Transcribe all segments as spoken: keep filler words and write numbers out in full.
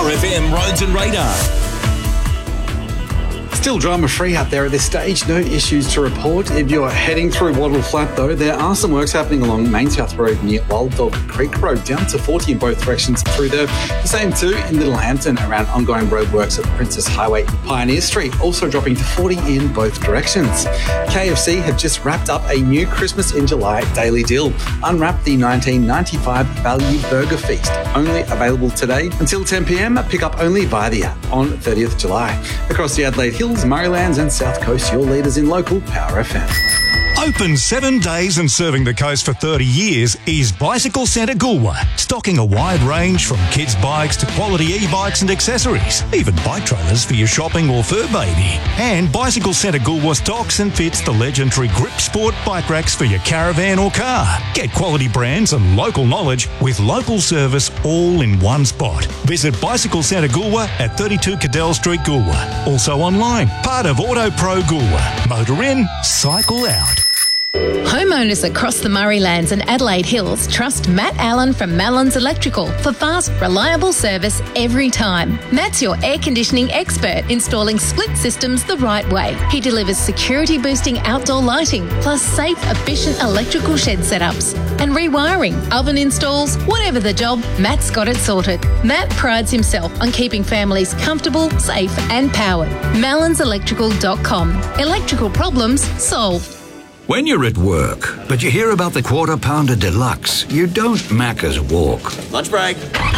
Power F M Roads and Radar. Still drama-free out there at this stage. No issues to report. If you're heading through Wattle Flat, though, there are some works happening along Main South Road near Wild Dog Creek Road, down to forty in both directions through there. The same too in Littlehampton around ongoing roadworks at Princess Highway and Pioneer Street, also dropping to forty in both directions. K F C have just wrapped up a new Christmas in July daily deal. Unwrap the nineteen ninety-five Value Burger Feast. Only available today until ten p.m. Pick up only via the app on thirtieth of July. Across the Adelaide Hills, Murraylands and South Coast, your leaders in local Power F M. Open seven days and serving the coast for thirty years is Bicycle Centre Goolwa, stocking a wide range from kids' bikes to quality e-bikes and accessories, even bike trailers for your shopping or fur baby. And Bicycle Centre Goolwa stocks and fits the legendary Grip Sport bike racks for your caravan or car. Get quality brands and local knowledge with local service all in one spot. Visit Bicycle Centre Goolwa at thirty-two Cadell Street, Goolwa. Also online, part of Auto Pro Goolwa. Motor in, cycle out. Homeowners across the Murraylands and Adelaide Hills trust Matt Allen from Mallon's Electrical for fast, reliable service every time. Matt's your air conditioning expert, installing split systems the right way. He delivers security-boosting outdoor lighting, plus safe, efficient electrical shed setups. And rewiring, oven installs, whatever the job, Matt's got it sorted. Matt prides himself on keeping families comfortable, safe and powered. mallons electrical dot com. Electrical problems solved. When you're at work, but you hear about the Quarter Pounder Deluxe, you don't Macca's walk. Lunch break.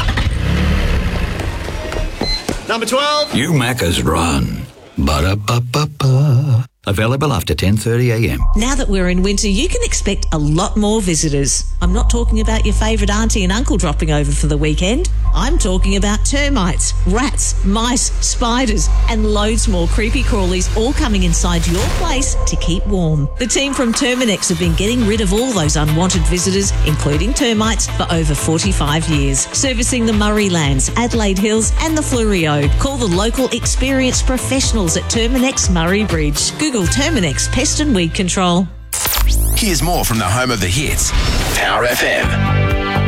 Number twelve. You Macca's run. Ba-da-ba-ba-ba. Available after ten thirty a m. Now that we're in winter, you can expect a lot more visitors. I'm not talking about your favourite auntie and uncle dropping over for the weekend. I'm talking about termites, rats, mice, spiders, and loads more creepy crawlies all coming inside your place to keep warm. The team from Terminex have been getting rid of all those unwanted visitors, including termites, for over forty-five years. Servicing the Murraylands, Adelaide Hills and the Fleurieu. Call the local experienced professionals at Terminex Murray Bridge. Google Terminex Pest and Weed Control. Here's more from the home of the hits, Power F M.